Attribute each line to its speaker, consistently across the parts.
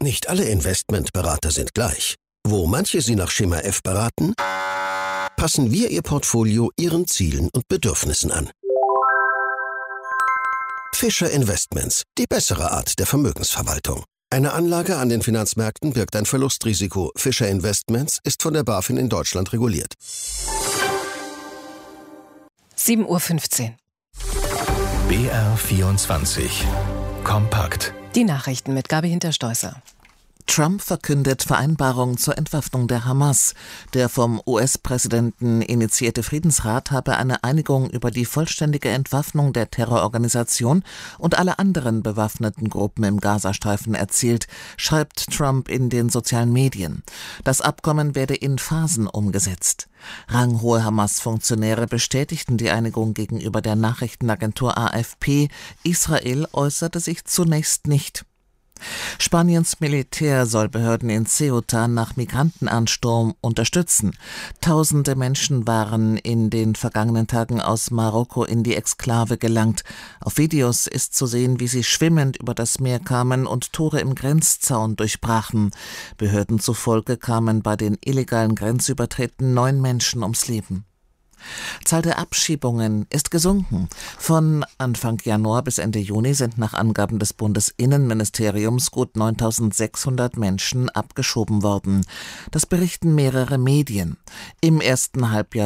Speaker 1: Nicht alle Investmentberater sind gleich. Wo manche Sie nach Schema F beraten, passen wir Ihr Portfolio Ihren Zielen und Bedürfnissen an. Fischer Investments, die bessere Art der Vermögensverwaltung. Eine Anlage an den Finanzmärkten birgt ein Verlustrisiko. Fischer Investments ist von der BaFin in Deutschland reguliert.
Speaker 2: 7:15 Uhr.
Speaker 3: BR24 Kompakt.
Speaker 2: Die Nachrichten mit Gabi Hinterstoisser.
Speaker 4: Trump verkündet Vereinbarung zur Entwaffnung der Hamas. Der vom US-Präsidenten initiierte Friedensrat habe eine Einigung über die vollständige Entwaffnung der Terrororganisation und alle anderen bewaffneten Gruppen im Gazastreifen erzielt, schreibt Trump in den sozialen Medien. Das Abkommen werde in Phasen umgesetzt. Ranghohe Hamas-Funktionäre bestätigten die Einigung gegenüber der Nachrichtenagentur AFP. Israel äußerte sich zunächst nicht. Spaniens Militär soll Behörden in Ceuta nach Migrantenansturm unterstützen. Tausende Menschen waren in den vergangenen Tagen aus Marokko in die Exklave gelangt. Auf Videos ist zu sehen, wie sie schwimmend über das Meer kamen und Tore im Grenzzaun durchbrachen. Behörden zufolge kamen bei den illegalen Grenzübertritten 9 Menschen ums Leben. Zahl der Abschiebungen ist gesunken. Von Anfang Januar bis Ende Juni sind nach Angaben des Bundesinnenministeriums gut 9.600 Menschen abgeschoben worden. Das berichten mehrere Medien. Im ersten Halbjahr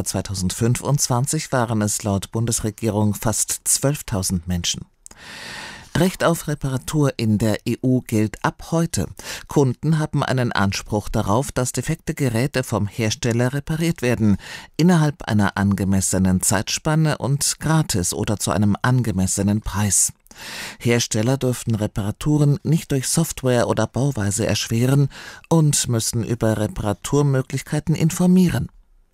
Speaker 4: 2025 waren es laut Bundesregierung fast 12.000 Menschen. Recht auf Reparatur in der EU gilt ab heute. Kunden haben einen Anspruch darauf, dass defekte Geräte vom Hersteller repariert werden, innerhalb einer angemessenen Zeitspanne und gratis oder zu einem angemessenen Preis. Hersteller dürften Reparaturen nicht durch Software oder Bauweise erschweren und müssen über Reparaturmöglichkeiten informieren.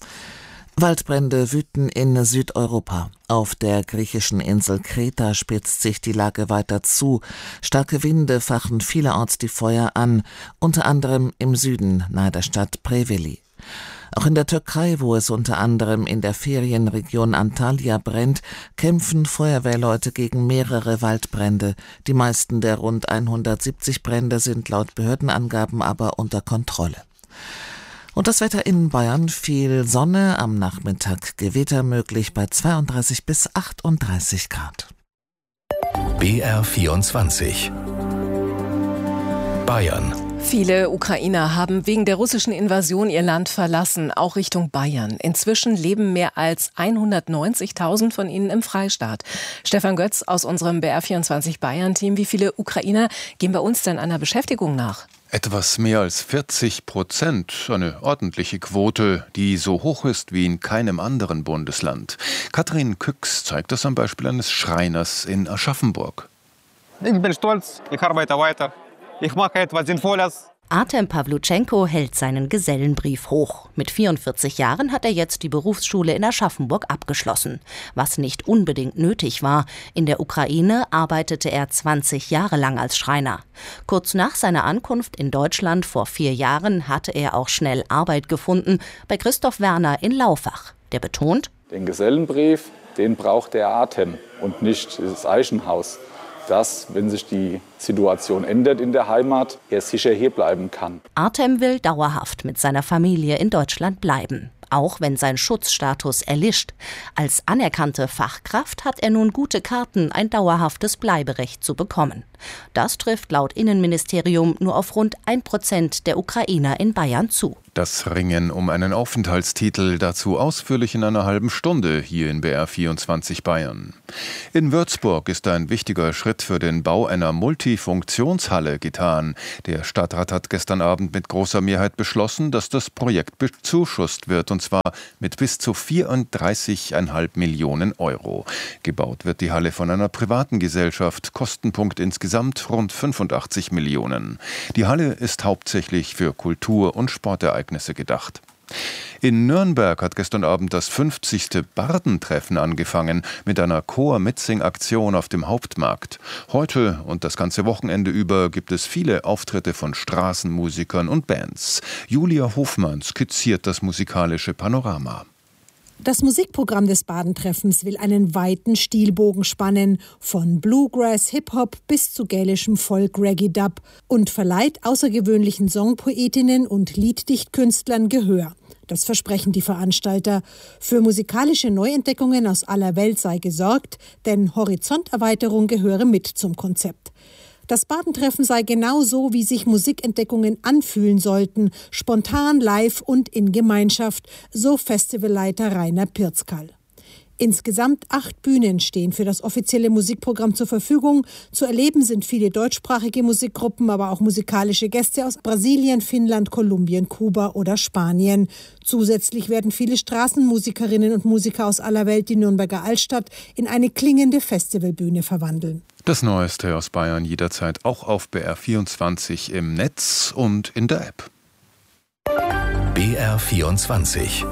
Speaker 4: Waldbrände wüten in Südeuropa. Auf der griechischen Insel Kreta spitzt sich die Lage weiter zu. Starke Winde fachen vielerorts die Feuer an, unter anderem im Süden nahe der Stadt Preveli. Auch in der Türkei, wo es unter anderem in der Ferienregion Antalya brennt, kämpfen Feuerwehrleute gegen mehrere Waldbrände. Die meisten der rund 170 Brände sind laut Behördenangaben aber unter Kontrolle. Und das Wetter in Bayern: viel Sonne, am Nachmittag Gewitter möglich bei 32 bis 38 Grad.
Speaker 3: BR24 Bayern.
Speaker 2: Viele Ukrainer haben wegen der russischen Invasion ihr Land verlassen, auch Richtung Bayern. Inzwischen leben mehr als 190.000 von ihnen im Freistaat. Stefan Götz aus unserem BR24 Bayern-Team. Wie viele Ukrainer gehen bei uns denn einer Beschäftigung nach?
Speaker 5: Etwas mehr als 40%, eine ordentliche Quote, die so hoch ist wie in keinem anderen Bundesland. Katrin Küchs zeigt das am Beispiel eines Schreiners in Aschaffenburg.
Speaker 6: Ich bin stolz, ich arbeite weiter, ich mache etwas Sinnvolles.
Speaker 7: Artem Pawlutschenko hält seinen Gesellenbrief hoch. Mit 44 Jahren hat er jetzt die Berufsschule in Aschaffenburg abgeschlossen. Was nicht unbedingt nötig war. In der Ukraine arbeitete er 20 Jahre lang als Schreiner. Kurz nach seiner Ankunft in Deutschland vor 4 Jahren hatte er auch schnell Arbeit gefunden bei Christoph Werner in Laufach. Der betont:
Speaker 8: Den Gesellenbrief, den braucht der Artem und nicht das Eichenhaus. Dass, wenn sich die Situation ändert in der Heimat, er sicher hier bleiben kann.
Speaker 7: Artem will dauerhaft mit seiner Familie in Deutschland bleiben, auch wenn sein Schutzstatus erlischt. Als anerkannte Fachkraft hat er nun gute Karten, ein dauerhaftes Bleiberecht zu bekommen. Das trifft laut Innenministerium nur auf rund 1% der Ukrainer in Bayern zu.
Speaker 5: Das Ringen um einen Aufenthaltstitel, dazu ausführlich in einer halben Stunde hier in BR24 Bayern. In Würzburg ist ein wichtiger Schritt für den Bau einer Multifunktionshalle getan. Der Stadtrat hat gestern Abend mit großer Mehrheit beschlossen, dass das Projekt bezuschusst wird, und zwar mit bis zu 34,5 Millionen Euro. Gebaut wird die Halle von einer privaten Gesellschaft, Kostenpunkt insgesamt rund 85 Millionen. Die Halle ist hauptsächlich für Kultur- und Sportereignisse gedacht. In Nürnberg hat gestern Abend das 50. Bardentreffen angefangen mit einer Chor-Mitsing-Aktion auf dem Hauptmarkt. Heute und das ganze Wochenende über gibt es viele Auftritte von Straßenmusikern und Bands. Julia Hofmann skizziert das musikalische Panorama.
Speaker 9: Das Musikprogramm des Baden-Treffens will einen weiten Stilbogen spannen, von Bluegrass, Hip-Hop bis zu gälischem Folk-Reggae-Dub und verleiht außergewöhnlichen Songpoetinnen und Lieddichtkünstlern Gehör. Das versprechen die Veranstalter. Für musikalische Neuentdeckungen aus aller Welt sei gesorgt, denn Horizonterweiterung gehöre mit zum Konzept. Das Badentreffen sei genau so, wie sich Musikentdeckungen anfühlen sollten, spontan, live und in Gemeinschaft, so Festivalleiter Rainer Pirzkal. Insgesamt 8 Bühnen stehen für das offizielle Musikprogramm zur Verfügung. Zu erleben sind viele deutschsprachige Musikgruppen, aber auch musikalische Gäste aus Brasilien, Finnland, Kolumbien, Kuba oder Spanien. Zusätzlich werden viele Straßenmusikerinnen und Musiker aus aller Welt die Nürnberger Altstadt in eine klingende Festivalbühne verwandeln.
Speaker 5: Das Neueste aus Bayern jederzeit auch auf BR24 im Netz und in der App.
Speaker 3: BR24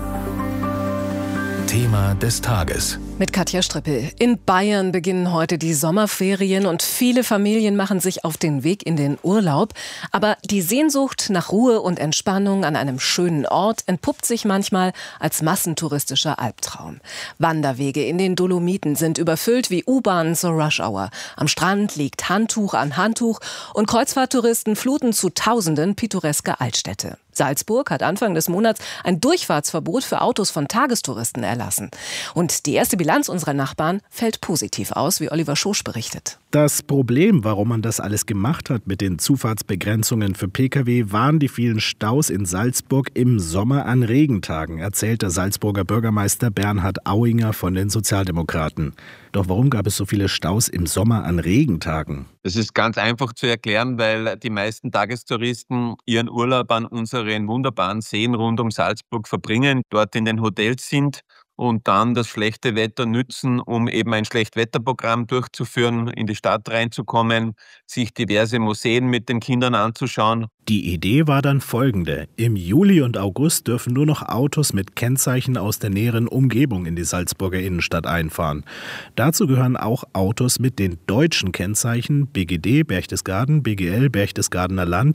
Speaker 3: Thema des Tages.
Speaker 2: Mit Katja Strippel. In Bayern beginnen heute die Sommerferien und viele Familien machen sich auf den Weg in den Urlaub. Aber die Sehnsucht nach Ruhe und Entspannung an einem schönen Ort entpuppt sich manchmal als massentouristischer Albtraum. Wanderwege in den Dolomiten sind überfüllt wie U-Bahnen zur Rush-Hour. Am Strand liegt Handtuch an Handtuch und Kreuzfahrttouristen fluten zu Tausenden pittoreske Altstädte. Salzburg hat Anfang des Monats ein Durchfahrtsverbot für Autos von Tagestouristen erlassen. Und die erste Bilanz unserer Nachbarn fällt positiv aus, wie Oliver Schosch berichtet.
Speaker 10: Das Problem, warum man das alles gemacht hat mit den Zufahrtsbegrenzungen für Pkw, waren die vielen Staus in Salzburg im Sommer an Regentagen, erzählt der Salzburger Bürgermeister Bernhard Auinger von den Sozialdemokraten. Doch warum gab es so viele Staus im Sommer an Regentagen?
Speaker 11: Das ist ganz einfach zu erklären, weil die meisten Tagestouristen ihren Urlaub an unseren wunderbaren Seen rund um Salzburg verbringen, dort in den Hotels sind und dann das schlechte Wetter nützen, um eben ein Schlechtwetterprogramm durchzuführen, in die Stadt reinzukommen, sich diverse Museen mit den Kindern anzuschauen.
Speaker 10: Die Idee war dann folgende. Im Juli und August dürfen nur noch Autos mit Kennzeichen aus der näheren Umgebung in die Salzburger Innenstadt einfahren. Dazu gehören auch Autos mit den deutschen Kennzeichen BGD Berchtesgaden, BGL Berchtesgadener Land,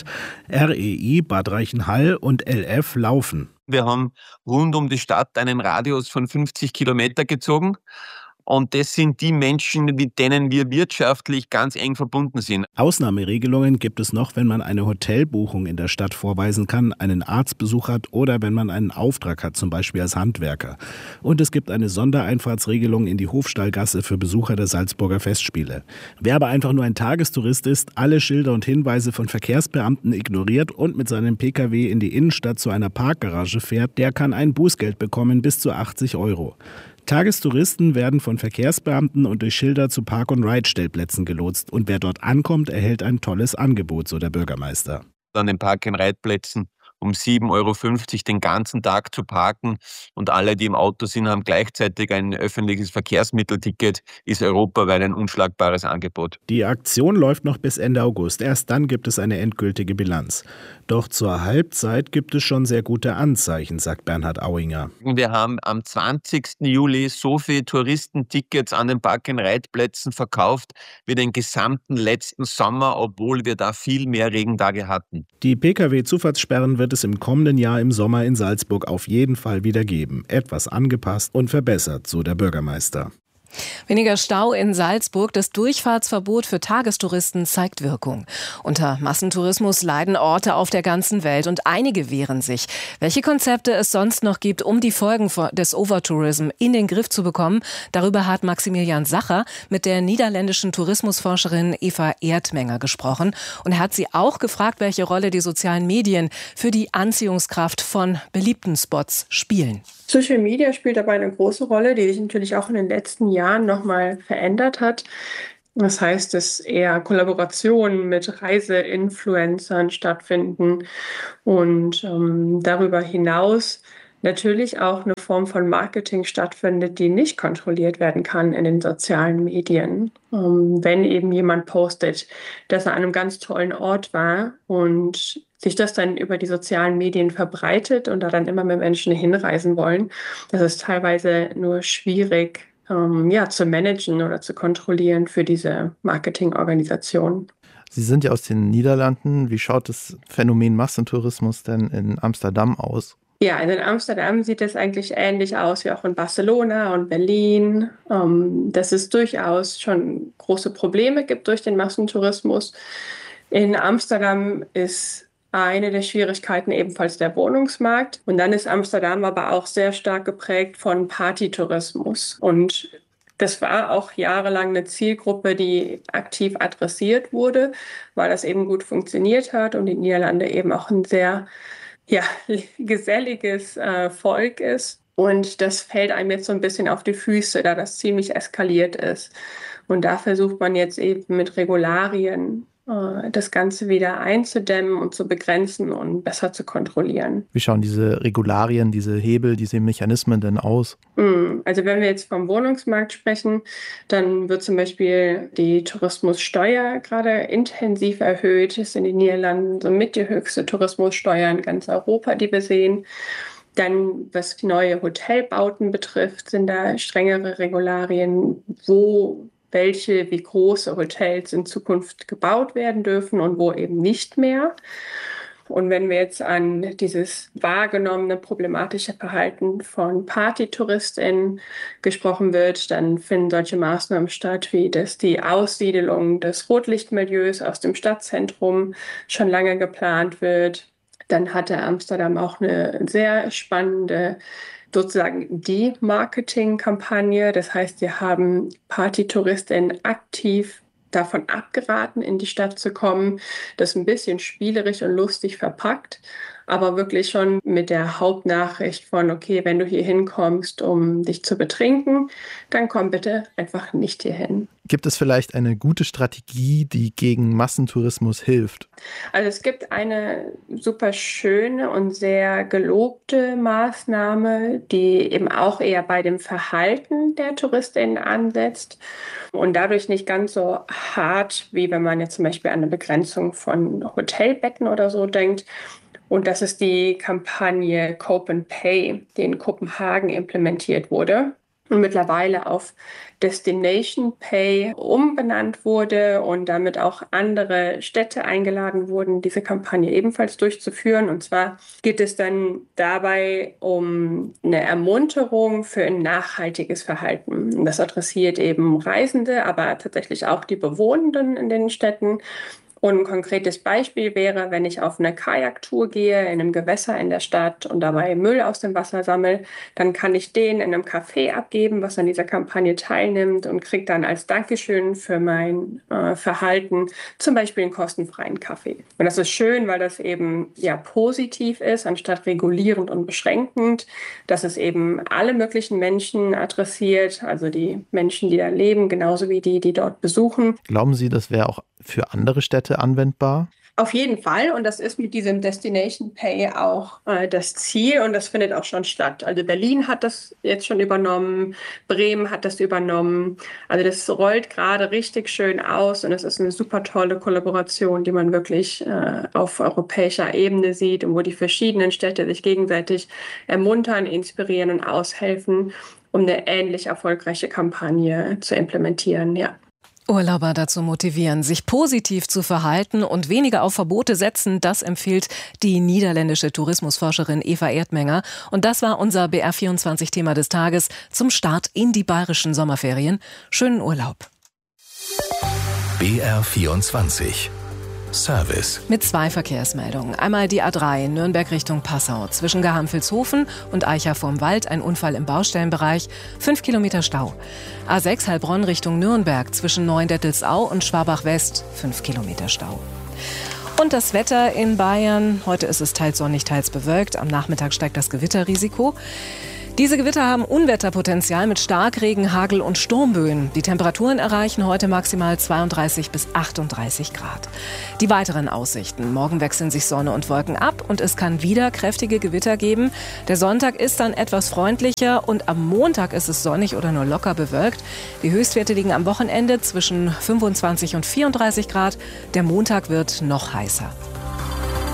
Speaker 10: REI Bad Reichenhall und LF Laufen.
Speaker 11: Wir haben rund um die Stadt einen Radius von 50 Kilometer gezogen. Und das sind die Menschen, mit denen wir wirtschaftlich ganz eng verbunden sind.
Speaker 10: Ausnahmeregelungen gibt es noch, wenn man eine Hotelbuchung in der Stadt vorweisen kann, einen Arztbesuch hat oder wenn man einen Auftrag hat, zum Beispiel als Handwerker. Und es gibt eine Sondereinfahrtsregelung in die Hofstallgasse für Besucher der Salzburger Festspiele. Wer aber einfach nur ein Tagestourist ist, alle Schilder und Hinweise von Verkehrsbeamten ignoriert und mit seinem Pkw in die Innenstadt zu einer Parkgarage fährt, der kann ein Bußgeld bekommen bis zu 80 €. Tagestouristen werden von Verkehrsbeamten und durch Schilder zu Park- und Ride-Stellplätzen gelotst. Und wer dort ankommt, erhält ein tolles Angebot, so der Bürgermeister.
Speaker 11: An den Park- und Reitplätzen um 7,50 € den ganzen Tag zu parken und alle, die im Auto sind, haben gleichzeitig ein öffentliches Verkehrsmittelticket, ist europaweit ein unschlagbares Angebot.
Speaker 10: Die Aktion läuft noch bis Ende August. Erst dann gibt es eine endgültige Bilanz. Doch zur Halbzeit gibt es schon sehr gute Anzeichen, sagt Bernhard Auinger.
Speaker 11: Wir haben am 20. Juli so viele Touristentickets an den Park- und Reitplätzen verkauft wie den gesamten letzten Sommer, obwohl wir da viel mehr Regentage hatten.
Speaker 10: Die Pkw-Zufahrtssperren wird es im kommenden Jahr im Sommer in Salzburg auf jeden Fall wieder geben. Etwas angepasst und verbessert, so der Bürgermeister.
Speaker 2: Weniger Stau in Salzburg. Das Durchfahrtsverbot für Tagestouristen zeigt Wirkung. Unter Massentourismus leiden Orte auf der ganzen Welt und einige wehren sich. Welche Konzepte es sonst noch gibt, um die Folgen des Overtourism in den Griff zu bekommen, darüber hat Maximilian Sacher mit der niederländischen Tourismusforscherin Eva Erdmenger gesprochen. Und er hat sie auch gefragt, welche Rolle die sozialen Medien für die Anziehungskraft von beliebten Spots spielen.
Speaker 12: Social Media spielt dabei eine große Rolle, die sich natürlich auch in den letzten Jahren nochmal verändert hat. Das heißt, dass eher Kollaborationen mit Reiseinfluencern stattfinden und darüber hinaus natürlich auch eine Form von Marketing stattfindet, die nicht kontrolliert werden kann in den sozialen Medien. Wenn eben jemand postet, dass er an einem ganz tollen Ort war und sich das dann über die sozialen Medien verbreitet und da dann immer mehr Menschen hinreisen wollen, das ist teilweise nur schwierig zu managen oder zu kontrollieren für diese Marketingorganisationen.
Speaker 13: Sie sind ja aus den Niederlanden. Wie schaut das Phänomen Massentourismus denn in Amsterdam aus?
Speaker 12: Ja, also in Amsterdam sieht es eigentlich ähnlich aus wie auch in Barcelona und Berlin, dass es durchaus schon große Probleme gibt durch den Massentourismus. In Amsterdam ist eine der Schwierigkeiten ebenfalls der Wohnungsmarkt. Und dann ist Amsterdam aber auch sehr stark geprägt von Partytourismus. Und das war auch jahrelang eine Zielgruppe, die aktiv adressiert wurde, weil das eben gut funktioniert hat und die Niederlande eben auch ein sehr geselliges Volk ist. Und das fällt einem jetzt so ein bisschen auf die Füße, da das ziemlich eskaliert ist. Und da versucht man jetzt eben mit Regularien das Ganze wieder einzudämmen und zu begrenzen und besser zu kontrollieren.
Speaker 13: Wie schauen diese Regularien, diese Hebel, diese Mechanismen denn aus?
Speaker 12: Also wenn wir jetzt vom Wohnungsmarkt sprechen, dann wird zum Beispiel die Tourismussteuer gerade intensiv erhöht. Das sind in den Niederlanden somit die höchste Tourismussteuer in ganz Europa, die wir sehen. Dann, was neue Hotelbauten betrifft, sind da strengere Regularien, wie große Hotels in Zukunft gebaut werden dürfen und wo eben nicht mehr. Und wenn wir jetzt an dieses wahrgenommene problematische Verhalten von PartytouristInnen gesprochen wird, dann finden solche Maßnahmen statt, wie dass die Aussiedelung des Rotlichtmilieus aus dem Stadtzentrum schon lange geplant wird. Dann hatte Amsterdam auch eine sehr spannende sozusagen Demarketing-Kampagne. Das heißt, sie haben PartytouristInnen aktiv davon abgeraten, in die Stadt zu kommen. Das ein bisschen spielerisch und lustig verpackt, aber wirklich schon mit der Hauptnachricht von, okay, wenn du hier hinkommst, um dich zu betrinken, dann komm bitte einfach nicht hierhin.
Speaker 13: Gibt es vielleicht eine gute Strategie, die gegen Massentourismus hilft?
Speaker 12: Also es gibt eine super schöne und sehr gelobte Maßnahme, die eben auch eher bei dem Verhalten der TouristInnen ansetzt und dadurch nicht ganz so hart, wie wenn man jetzt zum Beispiel an eine Begrenzung von Hotelbetten oder so denkt. Und das ist die Kampagne Cope and Pay, die in Kopenhagen implementiert wurde und mittlerweile auf Destination Pay umbenannt wurde und damit auch andere Städte eingeladen wurden, diese Kampagne ebenfalls durchzuführen. Und zwar geht es dann dabei um eine Ermunterung für ein nachhaltiges Verhalten. Und das adressiert eben Reisende, aber tatsächlich auch die Bewohnenden in den Städten. Und ein konkretes Beispiel wäre, wenn ich auf eine Kajaktour gehe in einem Gewässer in der Stadt und dabei Müll aus dem Wasser sammle, dann kann ich den in einem Café abgeben, was an dieser Kampagne teilnimmt und kriege dann als Dankeschön für mein Verhalten zum Beispiel einen kostenfreien Kaffee. Und das ist schön, weil das eben positiv ist, anstatt regulierend und beschränkend, dass es eben alle möglichen Menschen adressiert, also die Menschen, die da leben, genauso wie die dort besuchen.
Speaker 13: Glauben Sie, das wäre auch für andere Städte anwendbar?
Speaker 12: Auf jeden Fall. Und das ist mit diesem Destination Pay auch das Ziel. Und das findet auch schon statt. Also Berlin hat das jetzt schon übernommen. Bremen hat das übernommen. Also das rollt gerade richtig schön aus. Und es ist eine super tolle Kollaboration, die man wirklich auf europäischer Ebene sieht und wo die verschiedenen Städte sich gegenseitig ermuntern, inspirieren und aushelfen, um eine ähnlich erfolgreiche Kampagne zu implementieren. Ja.
Speaker 2: Urlauber dazu motivieren, sich positiv zu verhalten und weniger auf Verbote setzen, das empfiehlt die niederländische Tourismusforscherin Eva Erdmenger. Und das war unser BR24-Thema des Tages zum Start in die bayerischen Sommerferien. Schönen Urlaub.
Speaker 3: BR24 Service.
Speaker 2: Mit 2 Verkehrsmeldungen. Einmal die A3 Nürnberg Richtung Passau. Zwischen Garhamselshofen und Eicher vorm Wald ein Unfall im Baustellenbereich. 5 Kilometer Stau. A6 Heilbronn Richtung Nürnberg. Zwischen Neuendettelsau und Schwabach West. 5 Kilometer Stau. Und das Wetter in Bayern. Heute ist es teils sonnig, teils bewölkt. Am Nachmittag steigt das Gewitterrisiko. Diese Gewitter haben Unwetterpotenzial mit Starkregen, Hagel und Sturmböen. Die Temperaturen erreichen heute maximal 32 bis 38 Grad. Die weiteren Aussichten. Morgen wechseln sich Sonne und Wolken ab und es kann wieder kräftige Gewitter geben. Der Sonntag ist dann etwas freundlicher und am Montag ist es sonnig oder nur locker bewölkt. Die Höchstwerte liegen am Wochenende zwischen 25 und 34 Grad. Der Montag wird noch heißer.